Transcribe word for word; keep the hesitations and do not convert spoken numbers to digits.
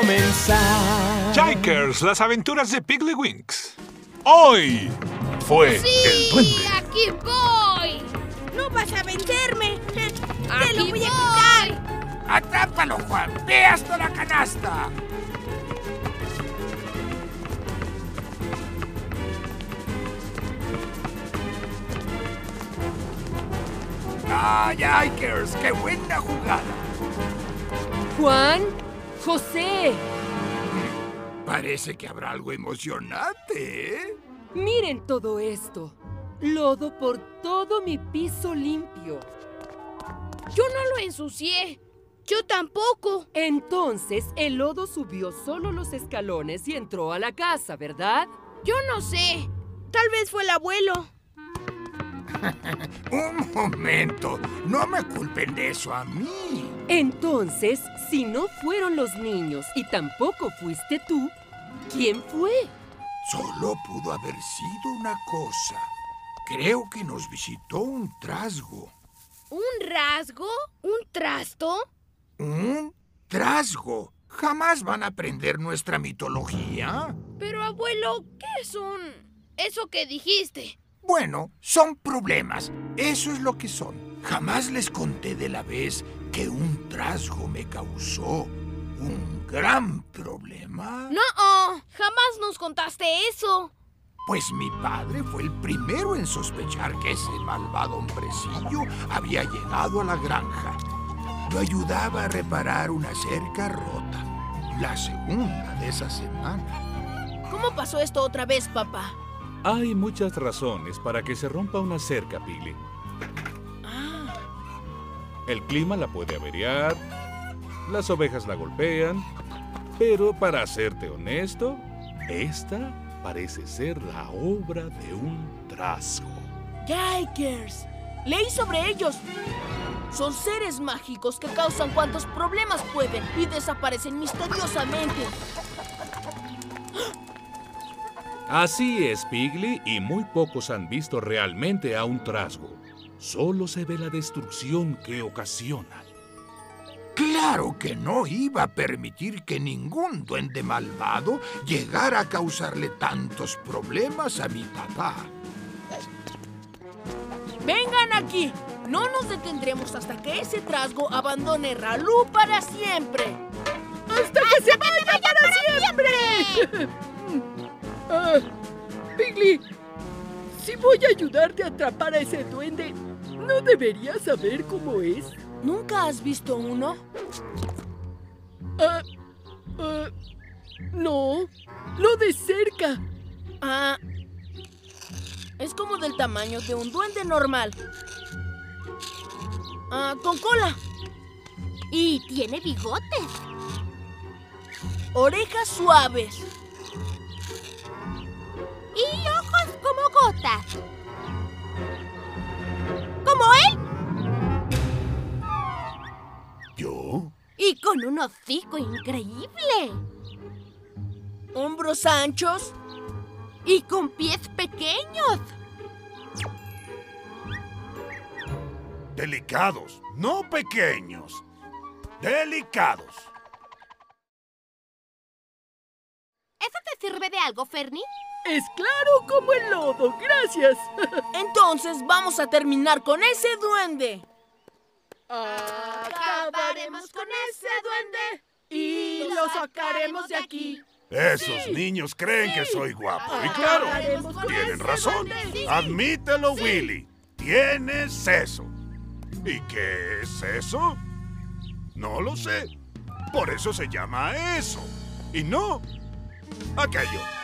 comenzar. Jikers, las aventuras de Piggly-Winks. Hoy fue ¡Sí! el duende. ¡Aquí voy! ¡No vas a vencerme! ¡Te ¡Aquí lo voy voy! a quitar! ¡Atrápalo, Juan! ¡Ve hasta la canasta! ¡Ah, Jikers! ¡Qué buena jugada! Juan, José, Parece que habrá algo emocionante, ¿eh? miren todo esto. Lodo por todo mi piso limpio. Yo no lo ensucié. Yo tampoco. Entonces el lodo subió solo los escalones y entró a la casa, ¿verdad? Yo no sé. Tal vez fue el abuelo. Un momento. No me culpen de eso a mí. Entonces, si no fueron los niños y tampoco fuiste tú, ¿quién fue? Solo pudo haber sido una cosa. Creo que nos visitó un trasgo. ¿Un rasgo? ¿Un trasto? ¿Un trasgo? ¿Jamás van a aprender nuestra mitología? Pero, abuelo, ¿qué es un... eso que dijiste? Bueno, son problemas. Eso es lo que son. Jamás les conté de la vez que un trasgo me causó un gran problema. No, oh, jamás nos contaste eso. Pues mi padre fue el primero en sospechar que ese malvado hombrecillo había llegado a la granja. Lo ayudaba a reparar una cerca rota. La segunda de esa semana. ¿Cómo pasó esto otra vez, papá? Hay muchas razones para que se rompa una cerca, Piggy. Ah. El clima la puede averiar, las ovejas la golpean, pero para serte honesto, esta parece ser la obra de un trasgo. Jikers, leí sobre ellos. Son seres mágicos que causan cuantos problemas pueden y desaparecen misteriosamente. Así es, Piggy, y muy pocos han visto realmente a un trasgo. Solo se ve la destrucción que ocasionan. Claro que no iba a permitir que ningún duende malvado llegara a causarle tantos problemas a mi papá. Vengan aquí. No nos detendremos hasta que ese trasgo abandone Ralú para siempre. ¡Hasta que se vaya para siempre! Ah, Piggly, si voy a ayudarte a atrapar a ese duende, ¿no deberías saber cómo es? ¿Nunca has visto uno? Ah, ah, no, no de cerca. Ah, es como del tamaño de un duende normal. Ah, con cola. Y tiene bigotes. Orejas suaves. Y ojos como gotas. ¿Como él? ¿Yo? Y con un hocico increíble. Hombros anchos. Y con pies pequeños. Delicados, no pequeños. Delicados. ¿Eso te sirve de algo, Fernie? Es claro como el lodo, gracias. Entonces vamos a terminar con ese duende. Acabaremos con ese duende y lo sacaremos de aquí. Esos Sí, niños creen sí. que soy guapo. Y claro, Acabaremos con tienen ese razón. duende, sí. Admítelo, Sí. Willy. Tienes eso. ¿Y qué es eso? No lo sé. Por eso se llama eso. Y no aquello.